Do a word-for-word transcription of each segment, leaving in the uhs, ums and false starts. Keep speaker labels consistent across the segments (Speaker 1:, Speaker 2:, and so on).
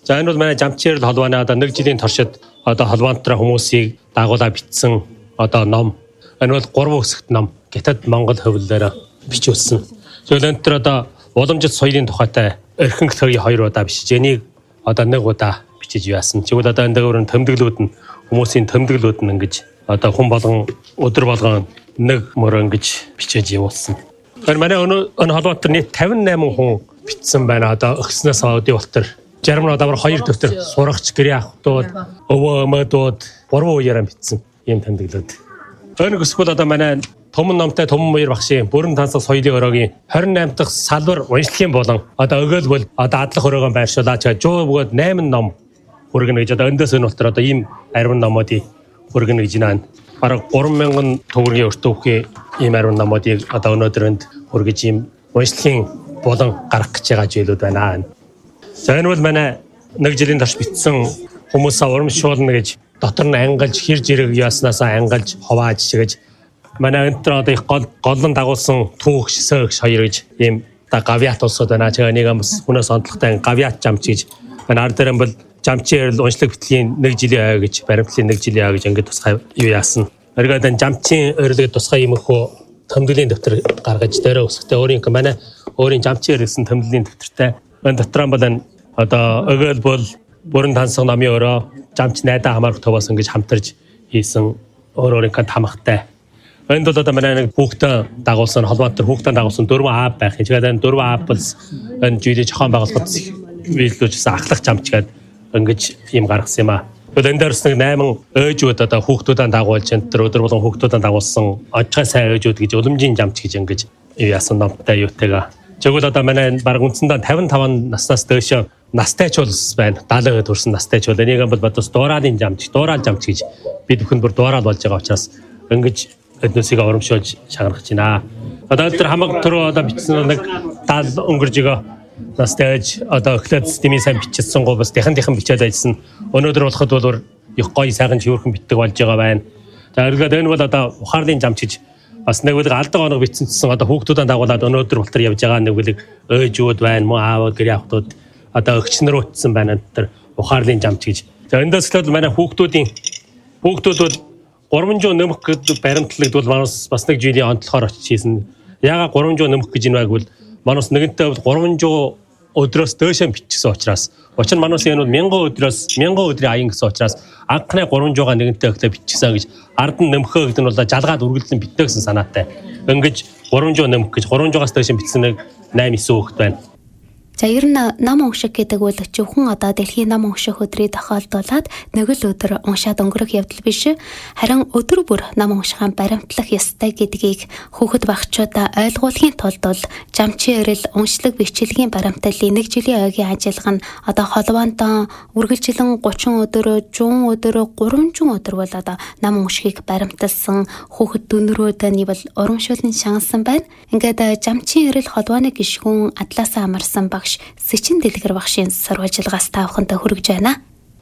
Speaker 1: За энэ бол манай Жамчин эрэл холбооны одоо нэг жилийн туршид одоо холбоонтроо хүмүүсийг дагуулаа бичсэн одоо ном. Энэ бол гурван хэсэгт ном. Гятад Монгол хөвлөөр бичүүлсэн. Тэгвэл энэ төр одоо уламжит соёлын тухайтай эрхэм төвийн хоёр удаа бичиж, энийг одоо нэг удаа бичиж яасан. Тэгвэл одоо энэ дээгүүр тэмдэглүүд нь хүмүүсийн тэмдэглүүд нь ингэж одоо хүн болгон өдөр болгон нэг мөр ингэж бичиж явуулсан. Тэгэхээр манай энэ холбоонтор нийт тавин найман хүн бичсэн байна. Одоо өгснөөс өдөө болтор зарим нь одоо хоёр дэвтэр сурагч, гэрээ ахтууд, өвөө өмөөдүүд гурван үеэрээ бичсэн ийм тэмдэглүүд. Энэ гэсгүүл одоо манай Том номтой Том Маяр багшийн бүрэн тансаг соёлын өрөөгийн двадцать восемь дахь салбар уншлагын болон одоо өгөөлбөл одоо адлах өрөөгөө байршуулаад жоо бөгөөд восемь ном хүргэнэ гэж одоо эндээс энэ болтор одоо ийм ариун номуудыг хүргэнэ гэж байна. Бараг три мянган төгрөгийн өртөөхий ийм ариун номуудыг одоо өнөөдөр энд хүргэж ийм уншлагын болон гарах гэж байгаа зүйлүүд байна. За энэ бол манай нэг жилийн турш бичсэн хүмүүсээ урамшуулна гэж дотор нь ангилж хэр зэрэг яаснасаа ангилж ховааж гэж манай энэ одоо их гол голлон дагуулсан түүх шисөөгш хоёр гэж ийм та гавьяат улсууд байна. Тэгээ нэг амс хүнээс онцлогтой гавьяат жамч гэж манай ард дээр бол Жамчин эрэл уншлаг битлэгийн нэг жилийн ай гэж баримтлалын нэг жилийн ай гэж ингэ тусгай юу яасан. Эргээд энэ Жамчин эрэлгээ тусгай юм хөө тэмдэглэлийн дэвтэр гаргаж дээрээ өсгөтэй өөрийн манай өөрийн Жамчин эрэлсэн тэмдэглэлийн дэвтэртэй энэ дотроо бол энэ одоо өгөөлбөл бүрэн тансаг намын өрөө Жамч найдаа хамаарах төвөөс ингэж хамтарж хийсэн өөр өөрийн хамахтай. Энд бол одоо манай нэг хүүхдээ дагуулсан холбоотор хүүхдээ дагуулсан дөрвөн аав байх. Тэгээд энэ дөрвөн аав бол энэ жийлээ жохон байгуулахад биелүүлжсэн ахлах Жамч гэдэг ингэж ийм гаргасан юм аа. Тэгээд энэ дээрс нэг восемь өөжүүд одоо хүүхдүүдээ дагуулж энэ төр өдөр болгон хүүхдүүдээ дагуулсан очгой сайн өөжүүд гэж уламжийн Жамч гэж ингэж яасан номтой юутэйга. Тэгвэл одоо манай баг үндсэндээ пятьдесят пять наснаас дээш настай ч улс байна. даалгаа төрсэн настай ч бол энийг бол бодос дууралын Жамч, дуурал Жамч гэж бид бүхэн бүр дуурал болж байгаа учраас ингэж эднүсийг урамшуулж шагнах байна. Одоо тэр хамаг төрөө одоо бичсэн нэг тал өнгөрж байгаа настайж одоо эхлээд системийн сайн бичсэн гоо бас дахин дахин бичээд ажилласан. Өнөөдөр болоход бол их гоё сайхан чивэрхэн битдэг болж байгаа байна. За эргээд энэ бол одоо ухаарлын Жамч гэж бас нэг үлэг алдаг оног бичсэнсэн одоо хүүхдүүдээ дагуулад өнөөдөр болтор явж байгаа нэг үлэг өөжүүд байна, мөн аав гэрээ ахтууд одоо өгч нар утсан байна тэр ухаарлын Жамч гэж. За эндээс л манай хүүхдүүдийн хүүхдүүд бол гурван зуун нэмэх гэдэг баримтлагд бол манус бас нэг жилийн онцлохоор очиж хийсэн. Яагаад гурван зуун нэмэх гэж юм байг бол манус нэгэнтээ гурван зуун өдрөөс дээшээ бичсэн учраас. Учир нь манус энэ бол мянган өдрөөс мянган өдрийн аян гэсэн учраас анхны гурван зуунгаа нэгэнтээ өгтөө бичсэн гэж ард нь нэмхөө гэдэг нь бол жалгаад үргэлжлэн битээ гэсэн санаатай. Ингэж гурван зуун нэмэх гэж гурван зуунаас дээшээ бичсэн нэг восемь девять хүүхэд байна.
Speaker 2: За ер нь ном унших гэдэг бол зөвхөн одоо дэлхийн ном унших өдрийг тохиолдуулаад нэг л өдөр уншаад өнгөрөх явдал биш. Харин өдөр бүр ном уншихын баримтлах ёстой гэдгийг хүүхэд багчуудаа ойлгуулахын тулд бол Жамчин эрэл уншлаг бичлэгийн баримтлалын нэг жилийн ойгийн ажиллагаа нь одоо холбоонтой үргэлжлэн гучин өдөр, жуун өдөр, гуравчун өдөр бол одоо ном уншихыг баримталсан хүүхэд дүнрүүдний бол урамшуулсан шансан байна. Ингээд Жамчин эрэл холбооны гишгүүн Атласаа амарсан баг Сэчин дэлгэр багшийн сурвалжилгаас таавхантай хүргэж байна.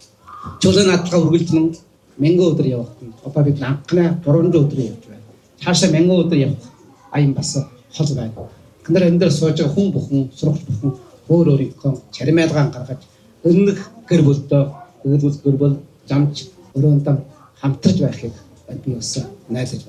Speaker 3: Чөлөө наадгаа үргэлжлэн мянган өдөр явах. Одоо бид анхны гурван зуун өдөр явж байна. Цаашаа мянган өдөр явах аян бас хол байна. Энд энэ дээр сууж байгаа хүн бүхэн, сурагч бүхэн өөр өөрийнхөө чаримайлгаан гаргаж өнөх гэр бүлдөө өгөл гэр бүл Жамч өрөөндөө хамтарч байхыг би бас найдаж